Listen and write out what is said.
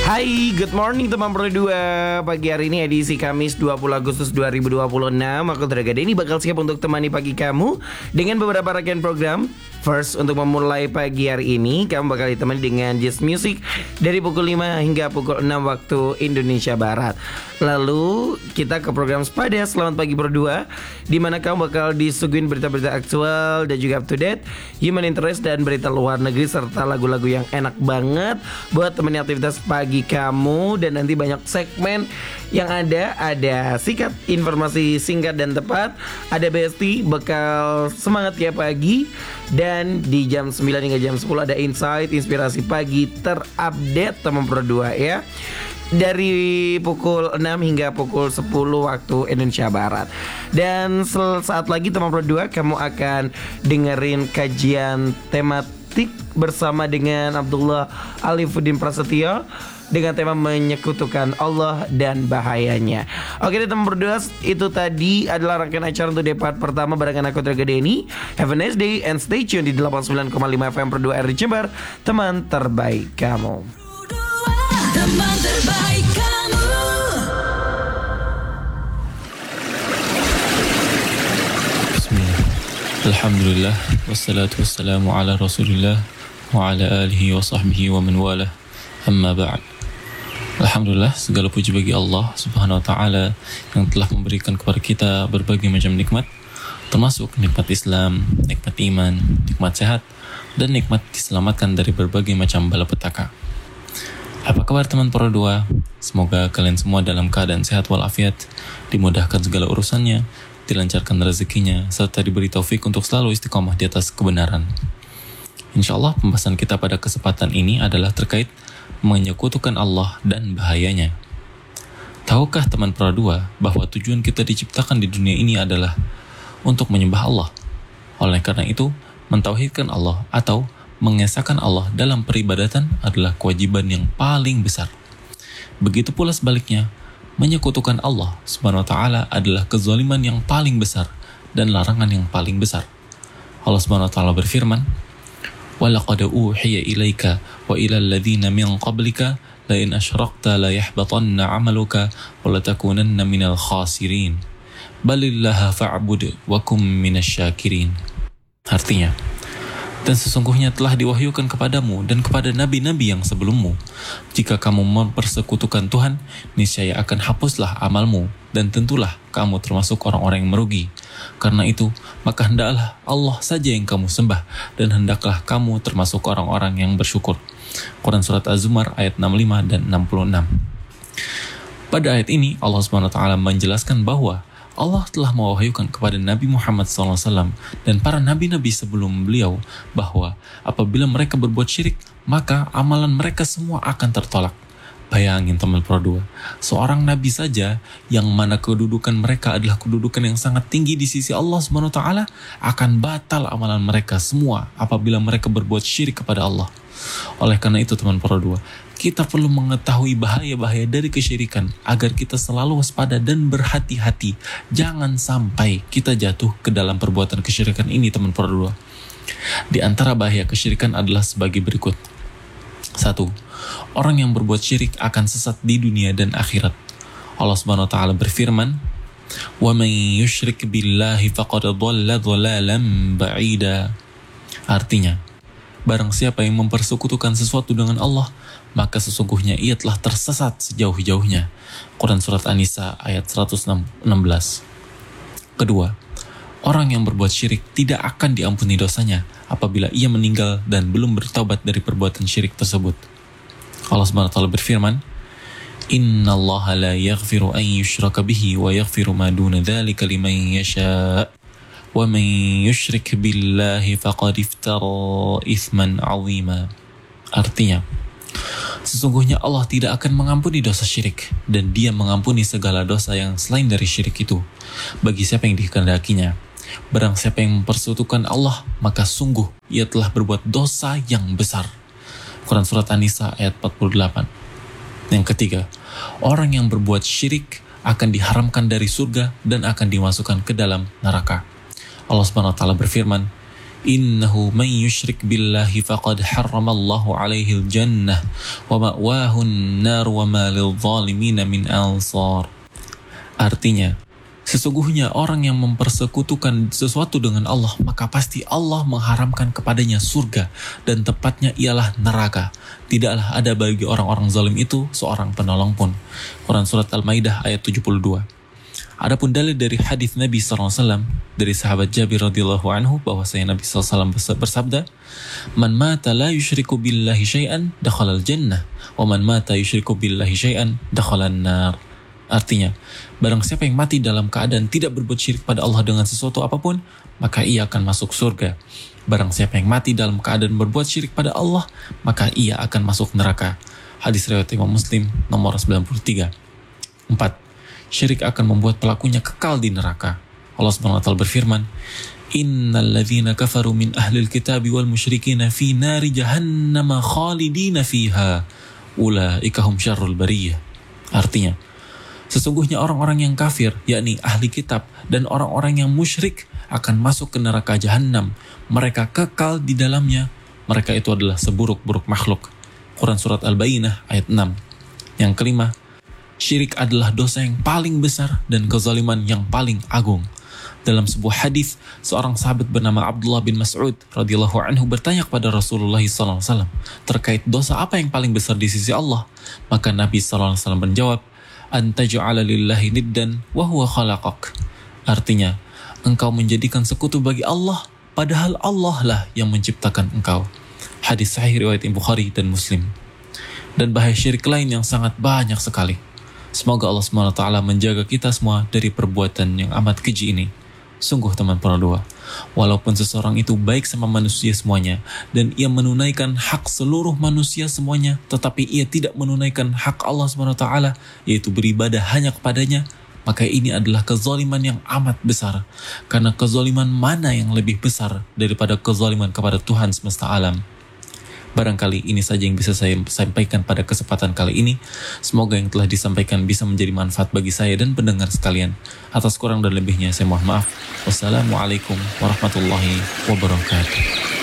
Hai, good morning teman Pro 2. Pagi hari ini edisi Kamis 20 Agustus 2026. Aku Draga Denny bakal siap untuk temani pagi kamu dengan beberapa rangkaian program. First, untuk memulai pagi hari ini, kamu bakal ditemani dengan Just Music dari pukul 5 hingga pukul 6 waktu Indonesia Barat. Lalu kita ke program Sepada Selamat Pagi Pro 2, di mana kamu bakal disuguhin berita-berita aktual dan juga up to date, human interest dan berita luar negeri, serta lagu-lagu yang enak banget buat temenin aktivitas pagi kamu. Dan nanti banyak segmen yang ada sikat informasi singkat dan tepat, ada Besti bekal semangat ya pagi, dan di jam 9 hingga jam 10 ada insight inspirasi pagi terupdate teman Pro 2 ya, dari pukul 6 hingga pukul 10 waktu Indonesia Barat. Dan saat lagi teman Pro 2 kamu akan dengerin kajian tematik bersama dengan Abdullah Alifuddin Prasetyo dengan tema menyekutukan Allah dan bahayanya. Oke deh teman berdua, itu tadi adalah rangkaian acara untuk debat pertama barengan aku Draga Denny. Have a nice day and stay tune di 89,5 FM Pro 2 RRI Jember, teman terbaik kamu. Teman terbaik kamu. Bismillah. Alhamdulillah. Wassalatu wassalamu ala rasulillah wa ala alihi wa sahbihi wa man walah. Amma ba'd. Alhamdulillah, segala puji bagi Allah Subhanahu wa ta'ala yang telah memberikan kepada kita berbagai macam nikmat, termasuk nikmat Islam, nikmat iman, nikmat sehat, dan nikmat diselamatkan dari berbagai macam balapetaka. Apa kabar teman Pro 2? Semoga kalian semua dalam keadaan sehat walafiat, dimudahkan segala urusannya, dilancarkan rezekinya, serta diberi taufik untuk selalu istiqomah di atas kebenaran. InsyaAllah pembahasan kita pada kesempatan ini adalah terkait menyekutukan Allah dan bahayanya. Tahukah teman Pro 2 bahwa tujuan kita diciptakan di dunia ini adalah untuk menyembah Allah? Oleh karena itu, mentauhidkan Allah atau mengesahkan Allah dalam peribadatan adalah kewajiban yang paling besar. Begitu pula sebaliknya, menyekutukan Allah Subhanahu wa ta'ala adalah kezaliman yang paling besar dan larangan yang paling besar. Allah Subhanahu wa ta'ala berfirman, وَلَقَدْ أُوحِيَ إِلَيْكَ وَإِلَى الَّذِينَ مِنْ قَبْلِكَ لَإِنْ أَشْرَكْتَ لَيَحْبَطَنَّ عَمَلُكَ وَلَتَكُونَنَّ مِنَ الْخَاسِرِينَ بَلِ اللَّهَ فَاعْبُدْ وَكُنْ مِنَ الشَّاكِرِينَ. Artinya, dan sesungguhnya telah diwahyukan kepadamu dan kepada nabi-nabi yang sebelummu, jika kamu mempersekutukan Tuhan, niscaya akan hapuslah amalmu, dan tentulah kamu termasuk orang-orang yang merugi. Karena itu, maka hendaklah Allah saja yang kamu sembah, dan hendaklah kamu termasuk orang-orang yang bersyukur. Quran Surat Az-Zumar ayat 65 dan 66. Pada ayat ini, Allah SWT menjelaskan bahwa Allah telah mewahyukan kepada Nabi Muhammad SAW dan para nabi-nabi sebelum beliau bahwa apabila mereka berbuat syirik, maka amalan mereka semua akan tertolak. Bayangin teman Pro 2, seorang nabi saja yang mana kedudukan mereka adalah kedudukan yang sangat tinggi di sisi Allah SWT, akan batal amalan mereka semua apabila mereka berbuat syirik kepada Allah. Oleh karena itu teman Pro 2, kita perlu mengetahui bahaya-bahaya dari kesyirikan agar kita selalu waspada dan berhati-hati. Jangan sampai kita jatuh ke dalam perbuatan kesyirikan ini teman Pro 2. Di antara bahaya kesyirikan adalah sebagai berikut. 1. Orang yang berbuat syirik akan sesat di dunia dan akhirat. Allah Subhanahu wa ta'ala berfirman, وَمَنْ يُشْرِكْ بِاللَّهِ فَقَدْ ضَلَّ ضَلَالًا بَعِيدًا. Artinya, barang siapa yang mempersekutukan sesuatu dengan Allah, maka sesungguhnya ia telah tersesat sejauh-jauhnya. Quran Surat An-Nisa ayat 116. Kedua, orang yang berbuat syirik tidak akan diampuni dosanya apabila ia meninggal dan belum bertaubat dari perbuatan syirik tersebut. Allah SWT berfirman, Inna Allah la yaghfiru an yushraka bihi wa yaghfiru ma duna dhalika liman yasha' wa man yushrik billahi faqad iftara ithman 'azima. Artinya, sesungguhnya Allah tidak akan mengampuni dosa syirik, dan Dia mengampuni segala dosa yang selain dari syirik itu bagi siapa yang dikehendakinya. Barang siapa yang mempersekutukan Allah, maka sungguh ia telah berbuat dosa yang besar. Quran Surat An-Nisa ayat 48. Yang ketiga, orang yang berbuat syirik akan diharamkan dari surga dan akan dimasukkan ke dalam neraka. Allah Subhanahu wa ta'ala berfirman, Innahu man yushrik billahi faqad harramallahu alaihi al-jannah wa ma'wahu an-nar wa ma lil-zalimina min ansar. Artinya, sesungguhnya orang yang mempersekutukan sesuatu dengan Allah, maka pasti Allah mengharamkan kepadanya surga, dan tepatnya ialah neraka. Tidaklah ada bagi orang-orang zalim itu seorang penolong pun. Quran Surat Al-Maidah ayat 72. Adapun dalil dari hadis Nabi SAW dari sahabat Jabir radhiyallahu anhu bahwasanya Nabi SAW bersabda, "Man mata la yusyriku billahi syai'an dakhala al-jannah, wa man mata yusyriku billahi syai'an dakhala an-nar." Artinya, barang siapa yang mati dalam keadaan tidak berbuat syirik pada Allah dengan sesuatu apapun, maka ia akan masuk surga. Barang siapa yang mati dalam keadaan berbuat syirik pada Allah, maka ia akan masuk neraka. Hadis riwayat Imam Muslim nomor 93. 4. Syirik akan membuat pelakunya kekal di neraka. Allah SWT berfirman, "Innal ladzina kafaru min ahlil kitabi wal musyrikina fi nari jahannama khalidina fiha. Ulaika hum syarrul bariyah." Artinya, sesungguhnya orang-orang yang kafir, yakni ahli kitab dan orang-orang yang musyrik akan masuk ke neraka jahanam. Mereka kekal di dalamnya. Mereka itu adalah seburuk-buruk makhluk. Quran Surat Al-Bayyinah ayat 6. Yang kelima, syirik adalah dosa yang paling besar dan kezaliman yang paling agung. Dalam sebuah hadis, seorang sahabat bernama Abdullah bin Mas'ud radhiyallahu anhu bertanya kepada Rasulullah SAW terkait dosa apa yang paling besar di sisi Allah. Maka Nabi SAW menjawab, "Antaj'ala lillahi niddan wa huwa khalaqak." Artinya, engkau menjadikan sekutu bagi Allah, padahal Allah lah yang menciptakan engkau. Hadis sahih riwayat Bukhari dan Muslim. Dan bahaya syirik lain yang sangat banyak sekali. Semoga Allah SWT menjaga kita semua dari perbuatan yang amat keji ini. Sungguh teman penuh, walaupun seseorang itu baik sama manusia semuanya dan ia menunaikan hak seluruh manusia semuanya, tetapi ia tidak menunaikan hak Allah SWT, yaitu beribadah hanya kepadanya, maka ini adalah kezaliman yang amat besar. Karena kezaliman mana yang lebih besar daripada kezaliman kepada Tuhan semesta alam? Barangkali ini saja yang bisa saya sampaikan pada kesempatan kali ini. Semoga yang telah disampaikan bisa menjadi manfaat bagi saya dan pendengar sekalian. Atas kurang dan lebihnya saya mohon maaf. Wassalamualaikum warahmatullahi wabarakatuh.